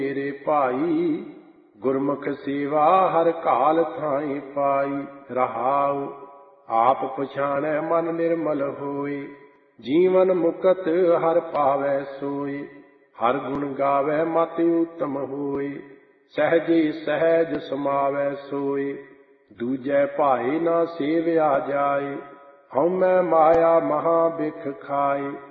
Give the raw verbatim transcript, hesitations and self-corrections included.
ਮੇਰੇ ਭਾਈ, ਗੁਰਮੁਖ ਸੇਵਾ ਹਰ ਕਾਲ ਥਾਈ ਪਾਈ। ਰਹਾਉ ਆਪ ਪਛਾਣੈ ਮਨ ਨਿਰਮਲ ਹੋਏ, ਜੀਵਨ ਮੁਕਤ ਹਰ ਪਾਵੈ ਸੋਏ। ਹਰ ਗੁਣ ਗਾਵੈ ਮਤਿ ਉਤਮ ਹੋਏ, ਸਹਿਜੇ ਸਹਿਜ ਸਮਾਵੈ ਸੋਏ। ਦੂਜੈ ਭਾਏ ਨਾ ਸੇਵਿਆ ਜਾਏ, ਹਉਮੈ ਮਾਇਆ ਮਹਾ ਬਿਖ ਖਾਏ।